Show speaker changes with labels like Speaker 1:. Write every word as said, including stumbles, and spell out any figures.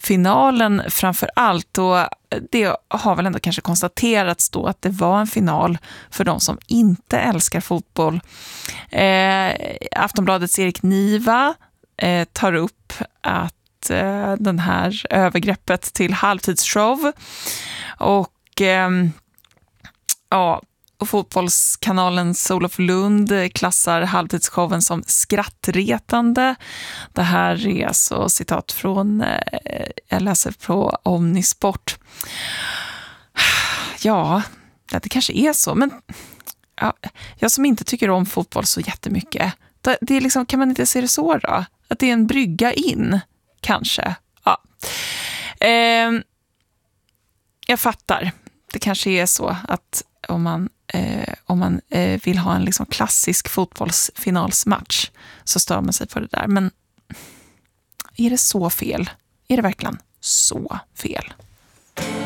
Speaker 1: finalen framför allt, och det har väl ändå kanske konstaterats då att det var en final för de som inte älskar fotboll. Eh, Aftonbladets Erik Niva eh, tar upp att eh, den här övergreppet till halvtidsshow och eh, ja, och fotbollskanalens Olof Lund klassar halvtidsshowen som skrattretande. Det här är alltså citat från, eh, jag läser på Omnisport. Ja, det kanske är så, men ja, jag som inte tycker om fotboll så jättemycket, det är liksom, kan man inte se det så då? Att det är en brygga in, kanske. Ja. Eh, jag fattar. Det kanske är så att om man Eh, om man eh, vill ha en liksom klassisk fotbollsfinalsmatch så stör man sig på det där. Men är det så fel? Är det verkligen så fel?